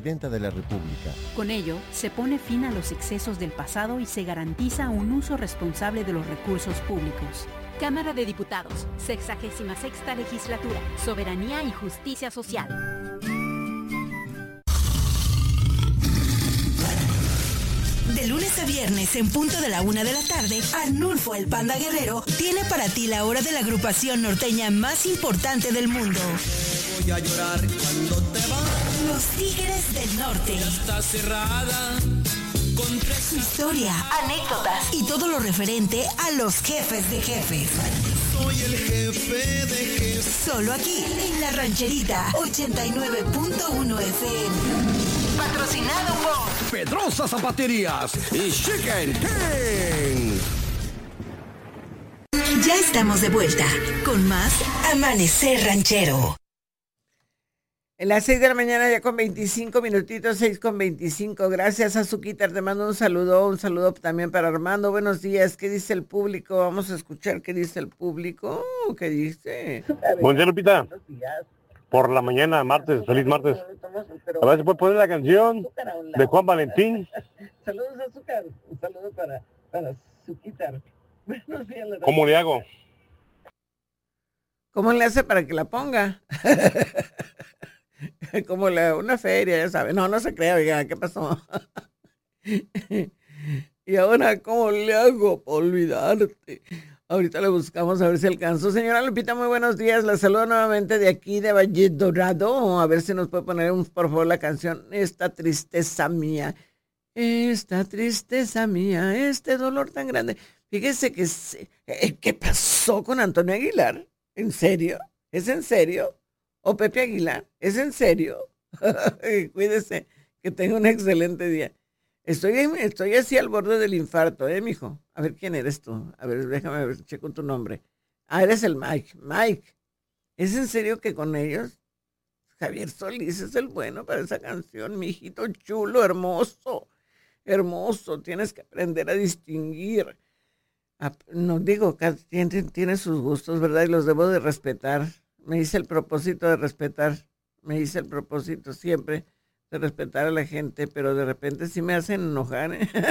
Presidenta de la República. Con ello, se pone fin a los excesos del pasado y se garantiza un uso responsable de los recursos públicos. Cámara de Diputados, 66ª Legislatura, Soberanía y Justicia Social. De lunes a viernes, en punto de la 1 de la tarde, Arnulfo el Panda Guerrero tiene para ti la hora de la agrupación norteña más importante del mundo. Voy a llorar cuando te vas. Los Tigres del Norte. Ya está cerrada. Con Su historia, anécdotas y todo lo referente a los jefes de jefes. Soy el jefe de jefes. Solo aquí, en La Rancherita, 89.1 FM. Patrocinado por Pedrosa Zapaterías y Chicken King. Ya estamos de vuelta con más Amanecer Ranchero. En las 6 de la mañana ya con 25 minutitos, 6:25. Gracias, Azuquita. Te mando un saludo también para Armando. Buenos días. ¿Qué dice el público? Vamos a escuchar qué dice el público. ¿Qué dice? Buen día, Lupita. Por la mañana, martes, feliz martes. A ver si puede poner la canción de Juan Valentín. Saludos, Azúcar. Un saludo para Azuquita. Buenos días. ¿Cómo le hago? ¿Cómo le hace para que la ponga? Como una feria, ya sabe. No se crea, oiga, ¿qué pasó? Y ahora, ¿cómo le hago para olvidarte? Ahorita le buscamos a ver si alcanzo. Señora Lupita, muy buenos días. La saludo nuevamente de aquí, de Valle Dorado. A ver si nos puede poner, por favor, la canción Esta tristeza mía. Esta tristeza mía, este dolor tan grande. Fíjese que, ¿qué pasó con Antonio Aguilar? ¿En serio? ¿Es en serio? ¿O Pepe Aguilar? ¿Es en serio? Cuídese, que tenga un excelente día. Estoy así al borde del infarto, mijo. A ver, ¿quién eres tú? A ver, déjame ver, checo tu nombre. Ah, eres el Mike. Mike, ¿es en serio que con ellos? Javier Solís es el bueno para esa canción, mi hijito chulo, hermoso. Hermoso, tienes que aprender a distinguir. No digo, tiene sus gustos, ¿verdad? Y los debo de respetar. Me hice el propósito de respetar. Me hice el propósito siempre de respetar a la gente, pero de repente sí me hacen enojar.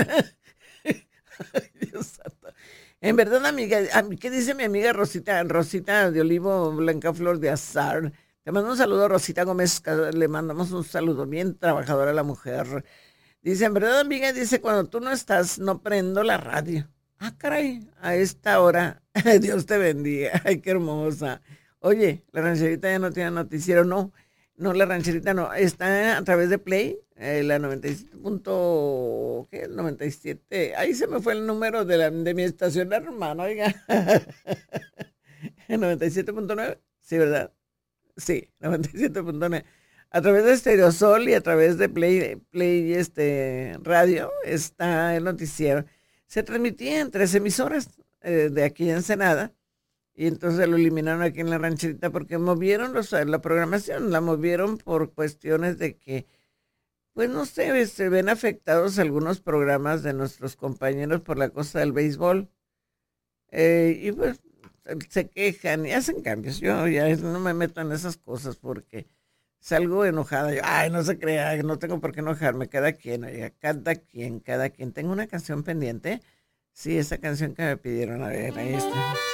Ay, Dios santo. En verdad, amiga, ¿qué dice mi amiga Rosita de Olivo Blanca Flor de Azar? Te mando un saludo a Rosita Gómez, le mandamos un saludo, bien trabajadora la mujer. Dice, en verdad, amiga, dice, cuando tú no estás, no prendo la radio. Ah, caray, a esta hora, Dios te bendiga, ay, qué hermosa. Oye, la rancherita ya no tiene noticiero, no, la rancherita no, está a través de Play, la 97. ¿Qué? 97, ahí se me fue el número de mi estación hermano, oiga. 97.9, sí, ¿verdad? Sí, 97.9. A través de Stereosol y a través de Play Radio está el noticiero. Se transmitía en 3 emisoras de aquí en Ensenada. Y entonces lo eliminaron aquí en la rancherita porque movieron la programación, la movieron por cuestiones de que, pues no sé, se ven afectados algunos programas de nuestros compañeros por la cosa del béisbol. Y pues se quejan y hacen cambios. Yo ya no me meto en esas cosas porque salgo enojada. Yo, ay, no se crea, no tengo por qué enojarme. Cada quien, oiga, cada quien. Tengo una canción pendiente. Sí, esa canción que me pidieron. A ver, ahí está.